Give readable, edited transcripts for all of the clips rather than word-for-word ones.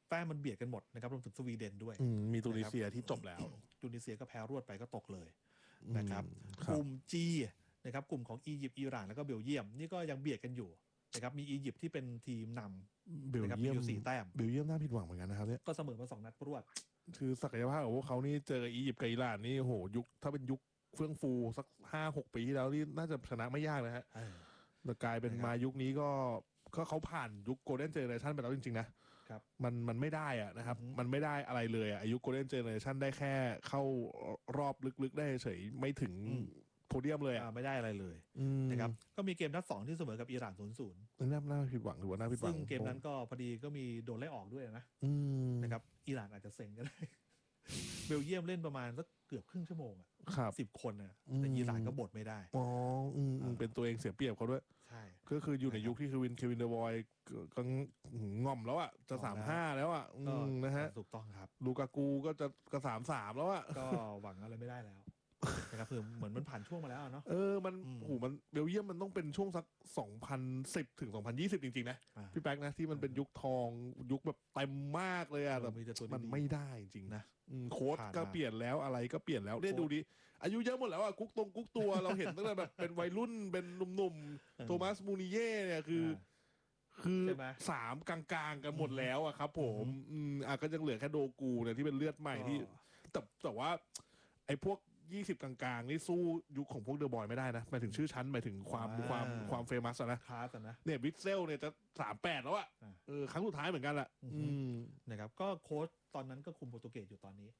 แต้มมันเบียดกันหมดนะครับรวมถึงสวีเดนด้วยมีตุนิเซียที่จบแล้วตุนิเซียก็แพ้รวดไปก็ตกเลยนะครับกลุ่ม G นะครับกลุ่มของอียิปต์อิหร่านแล้วก็เบลเยียมนี่ก็ยังเบียดกันอยู่นะครับมีอียิปต์ที่เป็นทีมนำเบลเยียมอยู่4 แต้มเบลเยียมน่าผิดหวังเหมือนกันนะครับเนี่ยก็เสมอมา2 นัดรวดคือศักยภาพของพวกเขานี่เจออียิปต์กับอิหร่านนี่โหยุคถ้าเป็นยุคเฟื่องฟูสัก5-6 ปีที่แล้วนี่น่าจะชนะไม่ยากนะฮะแต่กลายเป็นมายุคนี้ก็เขาผ่านยุคโกลเด้นเจเนอเรชันไปแล้วจริงๆนะครับมันไม่ได้อะนะครับมันไม่ได้อะไรเลยอะอายุโกลเด้นเจเนอเรชันได้แค่เข้ารอบลึกๆได้เฉยไม่ถึงโพเดียมเลยไม่ได้อะไรเลยนะครับก็มีเกมนัด2ที่เสมอกับอิหร่าน 0-0 น่าผิดหวังหรือว่าน่าผิดหวังซึ่งเกมนั้นก็พอดีก็มีโดนไล่ออกด้วยนะครับอิหร่านอาจจะเซ็งก็ได้เบลเยียมเล่นประมาณสักเกือบครึ่งชั่วโมง10 คนนะแต่อิหร่านก็บดไม่ได้เป็นตัวเองเสียเปรียบเขาด้วยใช่ก็คืออยู่ในยุคที่เควินเดอร์บอยก็ง่อมแล้วอ่ะจะ35แล้วอ่ะนะฮะถูกต้องครับลูกากูก็จะ33แล้วอ่ะก็หวังอะไรไม่ได้แล้วนะครับคือเหมือนมันผ่านช่วงมาแล้วเนาะมันเบลเยียมมันต้องเป็นช่วงสัก2010 ถึง 2020จริงๆนะพี่แป๊กนะที่มันเป็นยุคทองยุคแบบเต็มมากเลยอ่ะแต่มันไม่ได้จริงนะโค้ชก็เปลี่ยนแล้วอะไรก็เปลี่ยนแล้วเนี่ยดูดิอายุเยอะหมดแล้วอ่ะกุ๊กตัวเราเห็นตั้งแต่แบบเป็นวัยรุ่นเป็นหนุ่มๆโทมัสมูนิเย่เนี่ยคือ3กลางๆกันหมดแล้วอะครับผมก็ยังเหลือแค่โดกูเนี่ยที่เป็นเลือดใหม่ที่แต่ว่าไอ้พวก20กลางๆนี่สู้ยุคของพวกเดอะบอยไม่ได้นะหมายถึงชื่อชั้นหมายถึงความเฟมัสนะคลาสนะเนี่ยวิทเซลเนี่ยจะ38แล้วอะครั้งสุดท้ายเหมือนกันแหละนะครับก็โค้ชตอนนั้นก็คุมโปรตุเกสอยู่ตอนนี้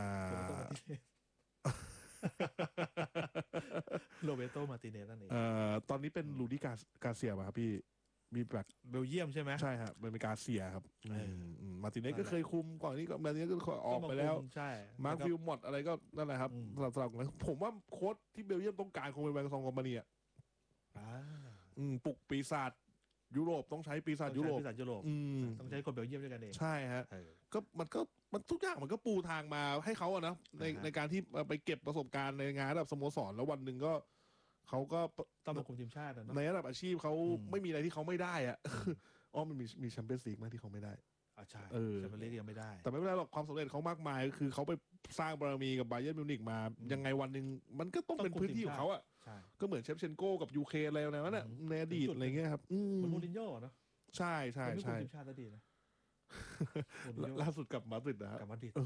โรเบโตมาติเนสนั่นเองตอนนี้เป็นลูดี้กาเซียป่ะครับพี่มีแบบเบลเยียมใช่ไหมใช่ครับเป็นกาเซียครับมาติเนสก็เคยคุมก่อนนี้ก็มาติเนสก็ออกไปแล้วใช่มาร์ควิลมอดอะไรก็นั่นแหละครับสลับกันผมว่าโค้ชที่เบลเยียมต้องการคงเป็นแบงก์ซองคอมพานีปลุกปีศาจยุโรปต้องใช้ปีศาจยุโรปต้องใช้คนเบลเยียมด้วยกันเองใช่ฮะก็มันทุกอย่างมันก็ปูทางมาให้เขาอะนะในการที่ไปเก็บประสบการณ์ในงานระดับสโมสรแล้ววันหนึ่งก็เขาก็ต้องมาคุมทีมชาติในระดับอาชีพเขาไม่มีอะไรที่เขาไม่ได้อะมันมีแชมเปี้ยนส์ลีกไหมที่เขาไม่ได้ใช่แชมเปี้ยนส์ลีกยังไม่ได้แต่ไม่เป็นไรหรอกความสำเร็จเขามากมายคือเขาไปสร้างบารมีกับบาเยิร์นมิวนิกมายังไงวันหนึ่งมันก็ต้องเป็นพื้นที่ของเขาอะก็เหมือนเชฟเชนโก้กับยูเคอะไรนั่นแหละในอดีตอะไรเงี้ยครับเหมือนมูรินโญ่เนาะใช่ไม่คุมทีมชาติได้ดีนะล่าสุดกับมาดริดนะครับกับมาดริด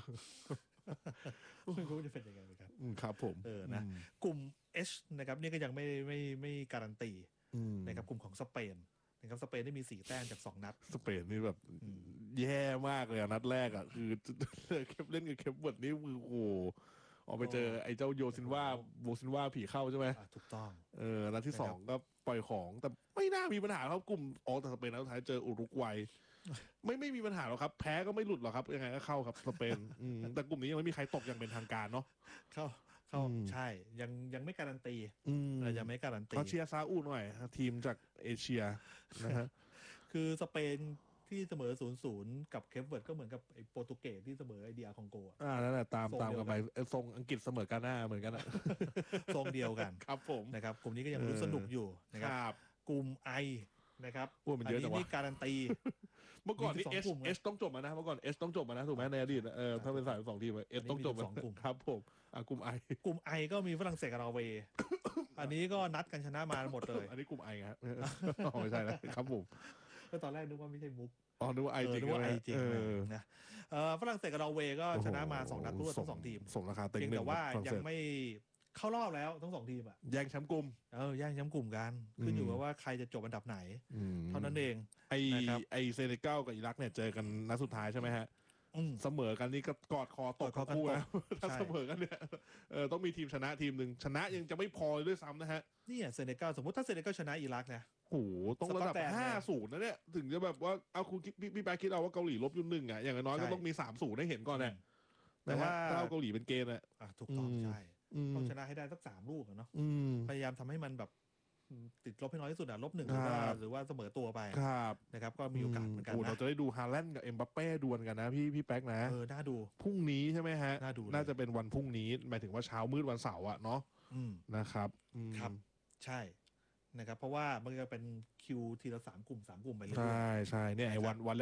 ไม่รู้จะเป็นยังไงเหมือนกันครับผมนะกลุ่ม H นะครับนี่ก็ยังไม่การันตีนะครับกลุ่มของสเปนนะครับสเปนได้มี4 แต้มจาก2 นัดสเปนนี่แบบแย่มากเลยนัดแรกอ่ะคือเล่นกับเคปเวิร์ดนี่คือโอ้โหออกไปเจอไอ้เจ้าโบซินว่าผีเข้าใช่ไหมถูกต้องนัดที่2ก็ปล่อยของแต่ไม่น่ามีปัญหาครับกลุ่มแต่สเปนนัดสุดท้ายเจออุรุกวัยไม่มีปัญหาหรอกครับแพ้ก็ไม่หลุดหรอกครับยังไงก็เข้าครับสเปนแต่กลุ่มนี้ยังไม่มีใครตกอย่างเป็นทางการเนาะเข้าใช่ยังไม่การันตียังไม่การันตีเขาเชียร์ซาอุหน่อยทีมจากเอเชียนะฮะคือสเปนที่เสมอ 0-0 กับเคปเวิร์ดก็เหมือนกับไอ้โปรตุเกสที่เสมอไอเดียคองโกนั่นแหละตามกันไปทรงอังกฤษเสมอกาน่าเหมือนกันทรงเดียวกันครับผมนะครับกลุ่มนี้ก็ยังรู้สนุกอยู่นะครับกลุ่มไอนะครับอันนี้นี่การันตีเมื่อก่อนที่เอสต้องจบมานะเมื่อก่อนเอสต้องจบมานะถูกไหมในอดีตถ้าเป็นสาย2 ทีมเอสต้องจบ 2 กลุ่มครับผมกลุ่มไอก็มีฝรั่งเศสกับนอร์เวย์อันนี้ก็นัดกันชนะมาหมดเลยอันนี้กลุ่มไอครับไม่ใช่แล้วครับผมก็ตอนแรกนึกว่าไม่ใช่มุกนึกว่าไอจริงนะฝรั่งเศสกับนอร์เวย์ก็ชนะมา2 นัดรวดทั้ง2 ทีมส่งราคาเต็งแต่ว่ายังไม่เข้ารอบแล้วทั้ง2 ทีมอ่ะแย่งแชมป์กลุ่มแย่งแชมป์กลุ่มกันขึ้นอยู่กับว่าใครจะจบอันดับไหนเท่านั้นเองไอเซเนกัลกับอิรักเนี่ยเจอกันนัดสุดท้ายใช่ไหมฮะเสมอกันนี่ก็กอดคอตกคู่นะถ้าเสมอกันเนี่ยต้องมีทีมชนะทีมหนึ่งชนะยังจะไม่พอด้วยซ้ำนะฮะนี่เซเนกัลสมมติถ้าเซเนกัลชนะอิรักนะโอ้โหต้องระดับ5-0นะเนี่ยถึงจะแบบว่าเอาคุณพี่แป๊กคิดเอาว่าเกาหลีลบ1อ่ะอย่างน้อยก็ต้องมี3-0ให้เห็นก่อนเนี่ยแต่ว่าถ้าเอาเกาหลีเป็นเกณฑ์ถูกต้องใช่ต้องชนะให้ได้สัก3 ลูกเนาะพยายามทำให้มันแบบติดลบให้น้อยที่สุดลบ 1หรือว่าเสมอตัวไปนะครับก็มีโอกาสเหมือนกันนะเราจะได้ดูฮาแลนด์กับเอ็มบัปเป้ดวลกันนะพี่แป๊กนะน่าดูพรุ่งนี้ใช่ไหมฮะน่าจะเป็นวันพรุ่งนี้หมายถึงว่าเช้ามืดวันเสาร์เนาะนะครับใช่นะครับเพราะว่ามันจะเป็นคิวทีละ3 กลุ่มไปเรื่อยๆใช่เนี่ยไอ้วัน